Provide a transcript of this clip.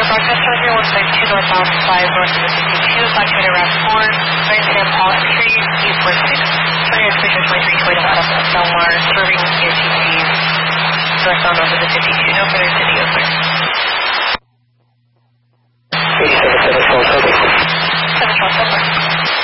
Broadcast Center 152 northbound 5 north of the 52, Blackhead around 4, right St. Paul Street, 846, 20 Exposure 23 Toyota Delmar.